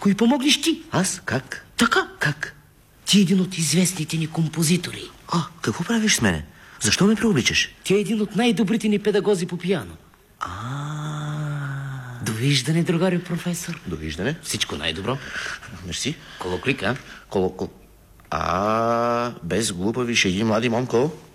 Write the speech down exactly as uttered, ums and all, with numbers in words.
Ако и помогнеш ти. Аз? Как? Така. Как? Ти е един от известните ни композитори. А, какво правиш с мене? Защо ме преобличаш? Ти е един от най-добрите ни педагози по пиано. А. Довиждане, другари професор. Довиждане. Всичко най-добро. Мерси. Колоклик, а? Коло... А, без глупави шеги, млади Монко.